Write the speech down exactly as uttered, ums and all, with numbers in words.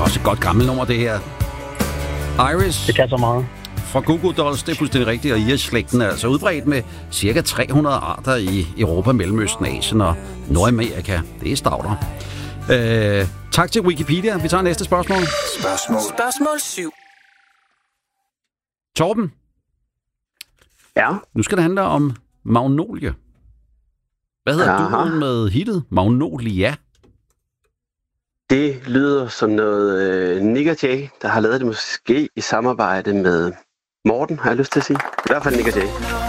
også et godt gammelt nummer, det her. Iris. Det kan så meget. Fra Goo Goo Dolls, det er fuldstændig rigtigt, og Iris-slægten er altså udbredt med cirka tre hundrede arter i Europa, Mellemøsten, Asien og Nordamerika. Det er stauder. Øh, tak til Wikipedia. Vi tager næste spørgsmål. Spørgsmål. Spørgsmål syv. Torben. Ja. Nu skal det handle om Magnolie. Hvad hedder duoen med hittet Magnolia? Det lyder som noget øh, Nick og Jay, der har lavet det måske i samarbejde med Morten, har jeg lyst til at sige. I hvert fald Nick og Jay.